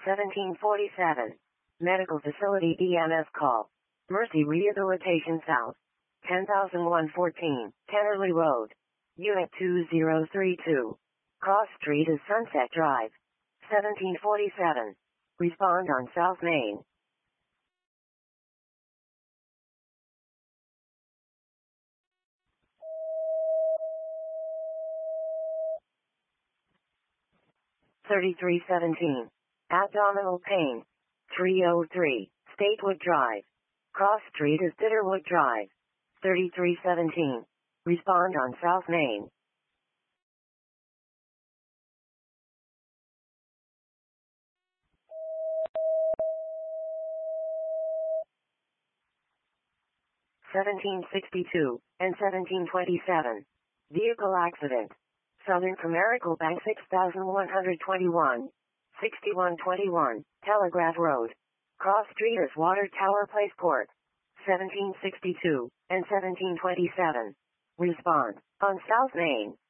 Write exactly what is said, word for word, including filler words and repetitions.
seventeen forty-seven. Medical Facility E M S call. Mercy Rehabilitation South. ten thousand one hundred fourteen, Tennerly Road. Unit two zero three two. Cross Street is Sunset Drive. seventeen forty-seven. Respond on South Main. thirty-three seventeen. Abdominal pain. three oh three. Statewood Drive. Cross Street is Bitterwood Drive. thirty-three seventeen. Respond on South Main. seventeen sixty-two and seventeen twenty-seven. Vehicle accident. Southern Comerical Bank six thousand one hundred twenty-one. sixty-one twenty-one, Telegraph Road. Cross Street is Water Tower Place Court. seventeen sixty-two and seventeen twenty-seven. Respond on South Main.